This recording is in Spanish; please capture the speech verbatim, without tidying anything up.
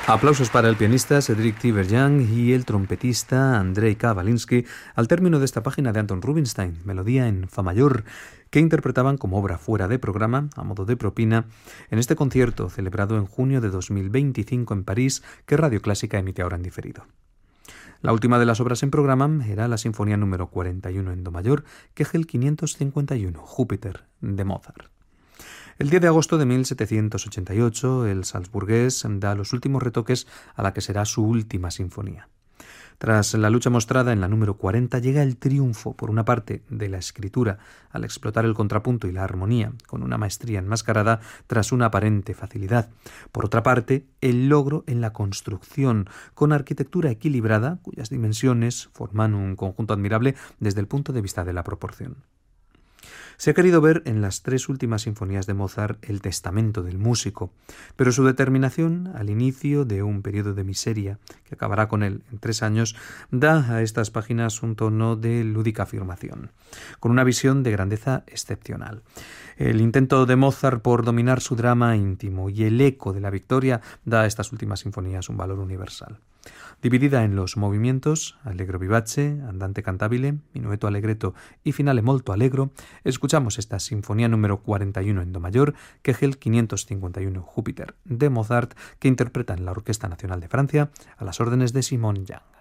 Aplausos para el pianista Cedric Tiberghien y el trompetista Andrei Kavalinsky al término de esta página de Anton Rubinstein, Melodía en Fa mayor, que interpretaban como obra fuera de programa, a modo de propina, en este concierto celebrado en junio de dos mil veinticinco en París, que Radio Clásica emite ahora en diferido. La última de las obras en programa era la Sinfonía número cuarenta y uno en Do mayor, Kegel quinientos cincuenta y uno, Júpiter, de Mozart. El diez de agosto de mil setecientos ochenta y ocho, el salzburgués da los últimos retoques a la que será su última sinfonía. Tras la lucha mostrada en la número cuarenta, llega el triunfo, por una parte, de la escritura, al explotar el contrapunto y la armonía, con una maestría enmascarada tras una aparente facilidad. Por otra parte, el logro en la construcción, con arquitectura equilibrada, cuyas dimensiones forman un conjunto admirable desde el punto de vista de la proporción. Se ha querido ver en las tres últimas sinfonías de Mozart el testamento del músico, pero su determinación al inicio de un periodo de miseria, que acabará con él en tres años, da a estas páginas un tono de lúdica afirmación, con una visión de grandeza excepcional. El intento de Mozart por dominar su drama íntimo y el eco de la victoria da a estas últimas sinfonías un valor universal. Dividida en los movimientos Allegro vivace, Andante cantabile, Minueto allegretto y Finale molto allegro, escuchamos esta Sinfonía número cuarenta y uno en Do mayor, Kegel quinientos cincuenta y uno Júpiter de Mozart, que interpreta en la Orquesta Nacional de Francia a las órdenes de Simon Yang.